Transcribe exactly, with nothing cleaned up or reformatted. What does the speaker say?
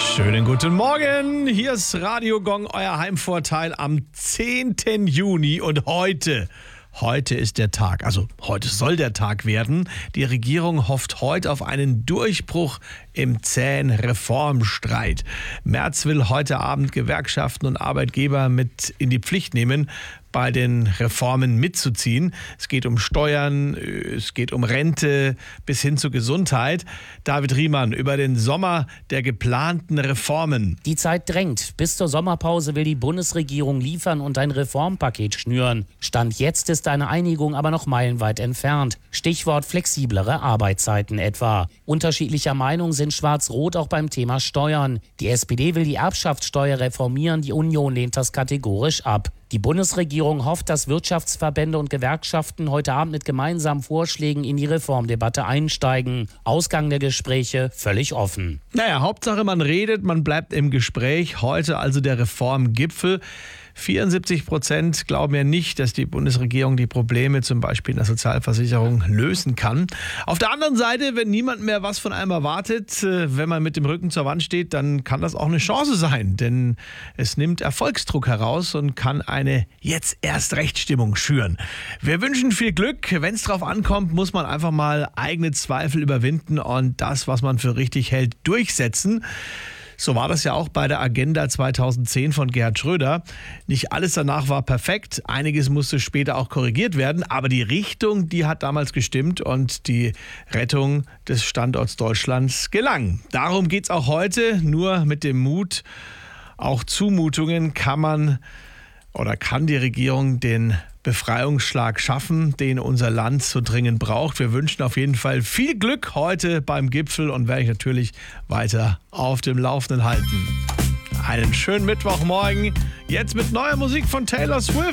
Schönen guten Morgen, hier ist Radio Gong, euer Heimvorteil am zehnten Juni und heute, heute ist der Tag, also heute soll der Tag werden. Die Regierung hofft heute auf einen Durchbruch im zähen Reformstreit. Merz will heute Abend Gewerkschaften und Arbeitgeber mit in die Pflicht nehmen, bei den Reformen mitzuziehen. Es geht um Steuern, es geht um Rente bis hin zur Gesundheit. David Riemann über den Sommer der geplanten Reformen. Die Zeit drängt. Bis zur Sommerpause will die Bundesregierung liefern und ein Reformpaket schnüren. Stand jetzt ist eine Einigung aber noch meilenweit entfernt. Stichwort flexiblere Arbeitszeiten etwa. Unterschiedlicher Meinung sind Schwarz-Rot auch beim Thema Steuern. Die S P D will die Erbschaftssteuer reformieren, die Union lehnt das kategorisch ab. Die Bundesregierung hofft, dass Wirtschaftsverbände und Gewerkschaften heute Abend mit gemeinsamen Vorschlägen in die Reformdebatte einsteigen. Ausgang der Gespräche völlig offen. Naja, Hauptsache man redet, man bleibt im Gespräch. Heute also der Reformgipfel. vierundsiebzig Prozent glauben ja nicht, dass die Bundesregierung die Probleme zum Beispiel in der Sozialversicherung lösen kann. Auf der anderen Seite, wenn niemand mehr was von einem erwartet, wenn man mit dem Rücken zur Wand steht, dann kann das auch eine Chance sein. Denn es nimmt Erfolgsdruck heraus und kann eine jetzt erst Rechtsstimmung schüren. Wir wünschen viel Glück. Wenn es drauf ankommt, muss man einfach mal eigene Zweifel überwinden und das, was man für richtig hält, durchsetzen. So war das ja auch bei der Agenda zweitausendzehn von Gerhard Schröder. Nicht alles danach war perfekt, einiges musste später auch korrigiert werden, aber die Richtung, die hat damals gestimmt und die Rettung des Standorts Deutschlands gelang. Darum geht es auch heute, nur mit dem Mut. Auch Zumutungen kann man oder kann die Regierung den Befreiungsschlag schaffen, den unser Land so dringend braucht. Wir wünschen auf jeden Fall viel Glück heute beim Gipfel und werde ich natürlich weiter auf dem Laufenden halten. Einen schönen Mittwochmorgen, jetzt mit neuer Musik von Taylor Swift.